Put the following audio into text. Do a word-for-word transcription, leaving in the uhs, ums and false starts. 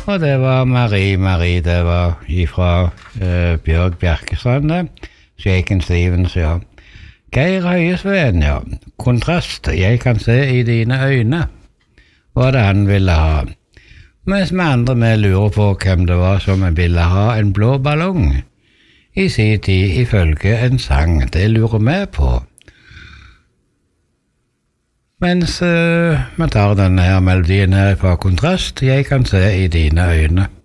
Og det var Marie, Marie, det var ifra uh, Bjørg Bjerkestrand, Shaken Stevens, ja. Geir Høyesveen, ja. Kontrast, jeg kan se i dine øyne, var det han ville ha. Mens vi andre med lurer på hvem det var som ville ha en blå ballong. I sin tid ifølge en sang, det lurer vi på. Mens uh, vi tar denne her melodien her fra Kontrast, jeg kan se i dine øyne.